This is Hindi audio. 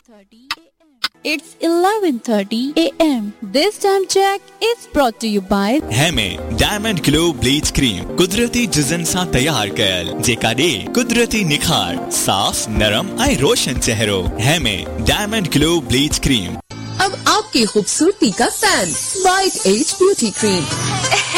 It's 11:30 a.m. This time check is brought to you by हेमे diamond glow bleach cream कुदरती जिजन सा तैयार कयल जेका दे कुदरती निखार साफ नरम ऐं रोशन चेहरो हेमे डायमंड ग्लो ब्लीच क्रीम। अब आपकी खूबसूरती का fan white as beauty cream.